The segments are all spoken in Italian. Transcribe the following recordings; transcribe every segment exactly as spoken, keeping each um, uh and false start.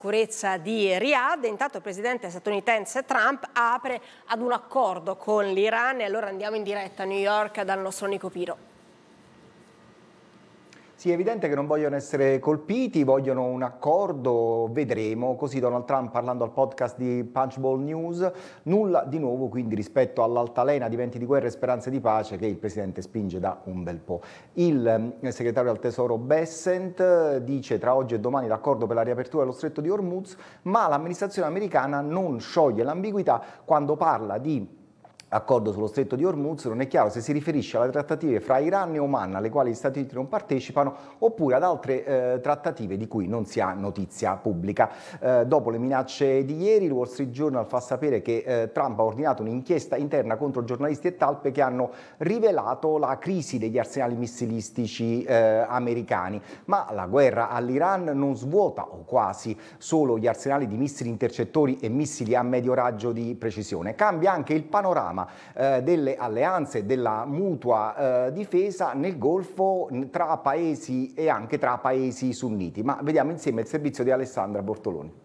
Sicurezza di Riyadh. Intanto il presidente statunitense Trump apre ad un accordo con l'Iran e allora andiamo in diretta a New York dal nostro Nico Piro. Sì, è evidente che non vogliono essere colpiti, vogliono un accordo, vedremo. Così Donald Trump, parlando al podcast di Punchbowl News, nulla di nuovo quindi rispetto all'altalena di venti di guerra e speranze di pace che il presidente spinge da un bel po'. Il segretario al tesoro Bessent dice tra oggi e domani l'accordo per la riapertura dello stretto di Hormuz, ma l'amministrazione americana non scioglie l'ambiguità quando parla di accordo sullo stretto di Hormuz. Non è chiaro se si riferisce alle trattative fra Iran e Oman, alle quali gli Stati Uniti non partecipano, oppure ad altre eh, trattative di cui non si ha notizia pubblica. Eh, dopo le minacce di ieri, il Wall Street Journal fa sapere che eh, Trump ha ordinato un'inchiesta interna contro giornalisti e talpe che hanno rivelato la crisi degli arsenali missilistici eh, americani. Ma la guerra all'Iran non svuota, o quasi, solo gli arsenali di missili intercettori e missili a medio raggio di precisione. Cambia anche il panorama Eh, delle alleanze, della mutua eh, difesa nel Golfo tra paesi e anche tra paesi sunniti. Ma vediamo insieme il servizio di Alessandra Bortoloni.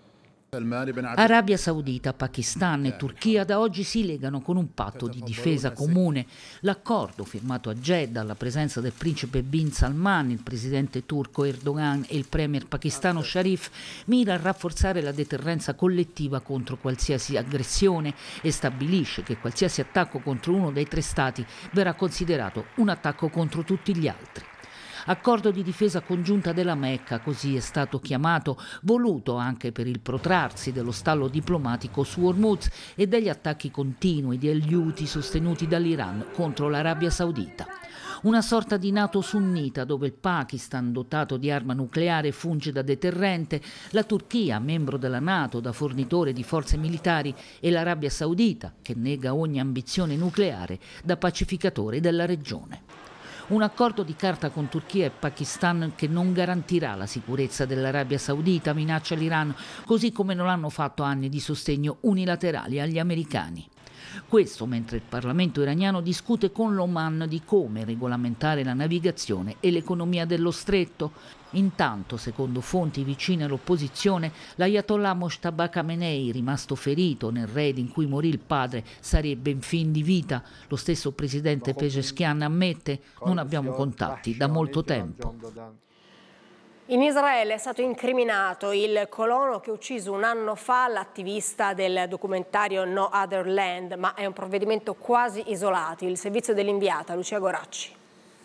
Arabia Saudita, Pakistan e Turchia da oggi si legano con un patto di difesa comune. L'accordo firmato a Jeddah alla presenza del principe bin Salman, il presidente turco Erdogan e il premier pakistano Sharif mira a rafforzare la deterrenza collettiva contro qualsiasi aggressione e stabilisce che qualsiasi attacco contro uno dei tre stati verrà considerato un attacco contro tutti gli altri. Accordo di difesa congiunta della Mecca, così è stato chiamato, voluto anche per il protrarsi dello stallo diplomatico su Hormuz e degli attacchi continui degli Houthi sostenuti dall'Iran contro l'Arabia Saudita. Una sorta di NATO sunnita dove il Pakistan, dotato di arma nucleare, funge da deterrente, la Turchia, membro della NATO, da fornitore di forze militari, e l'Arabia Saudita, che nega ogni ambizione nucleare, da pacificatore della regione. Un accordo di carta con Turchia e Pakistan che non garantirà la sicurezza dell'Arabia Saudita, minaccia l'Iran, così come non hanno fatto anni di sostegno unilaterali agli americani. Questo mentre il Parlamento iraniano discute con l'Oman di come regolamentare la navigazione e l'economia dello stretto. Intanto, secondo fonti vicine all'opposizione, l'Ayatollah Mojtaba Khamenei, rimasto ferito nel raid in cui morì il padre, sarebbe in fin di vita. Lo stesso presidente Pezeshkian ammette: non abbiamo contatti da molto tempo. In Israele è stato incriminato il colono che ha ucciso un anno fa l'attivista del documentario No Other Land, ma è un provvedimento quasi isolato. Il servizio dell'inviata Lucia Goracci.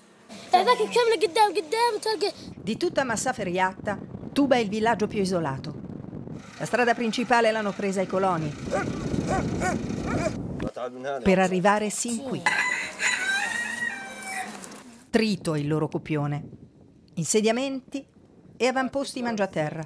Di tutta Masafer Yatta, Tuba è il villaggio più isolato. La strada principale l'hanno presa i coloni per arrivare sin qui. Trito è il loro copione. Insediamenti e avamposti mangiaterra.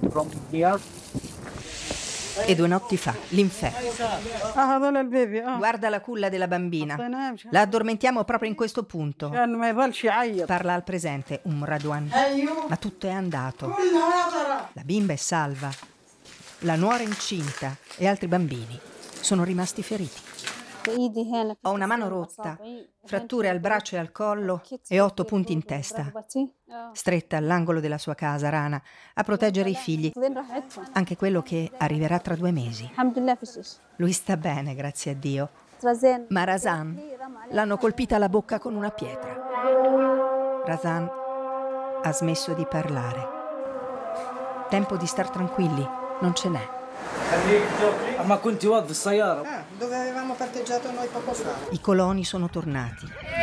E due notti fa, l'inferno. Guarda la culla della bambina. La addormentiamo proprio in questo punto. Parla al presente Um Radwan. Ma tutto è andato. La bimba è salva. La nuora è incinta e altri bambini sono rimasti feriti. Ho una mano rotta, fratture al braccio e al collo e otto punti in testa. Stretta all'angolo della sua casa, Rana, a proteggere i figli, anche quello che arriverà tra due mesi. Lui sta bene, grazie a Dio. Ma Razan l'hanno colpita alla bocca con una pietra. Razan ha smesso di parlare. Tempo di star tranquilli, non ce n'è. Ma conti wad sayara. Ah, dove avevamo parcheggiato noi poco fa. I coloni sono tornati.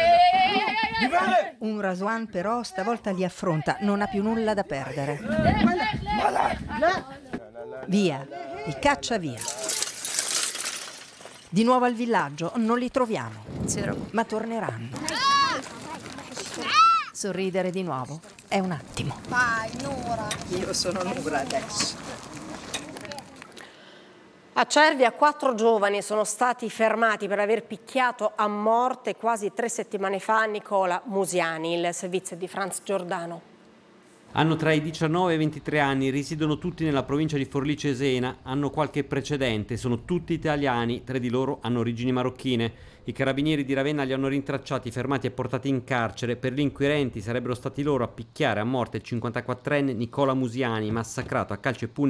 Un Razwan però stavolta li affronta, non ha più nulla da perdere. Via, li caccia via. Di nuovo al villaggio, non li troviamo, ma torneranno. Sorridere di nuovo è un attimo. Vai, Nura. Io sono Nura adesso. A Cervia quattro giovani sono stati fermati per aver picchiato a morte quasi tre settimane fa Nicola Musiani. Il servizio di Franz Giordano. Hanno tra i diciannove e i ventitré anni, risiedono tutti nella provincia di Forlì Cesena, hanno qualche precedente, sono tutti italiani, tre di loro hanno origini marocchine. I carabinieri di Ravenna li hanno rintracciati, fermati e portati in carcere. Per gli inquirenti sarebbero stati loro a picchiare a morte il cinquantaquattrenne Nicola Musiani, massacrato a calci e pugni